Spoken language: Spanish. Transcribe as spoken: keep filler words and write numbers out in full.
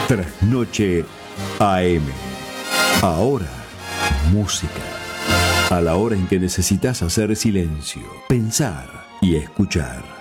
Trasnoche A M. Ahora, música. A la hora en que necesitas hacer silencio, pensar y escuchar.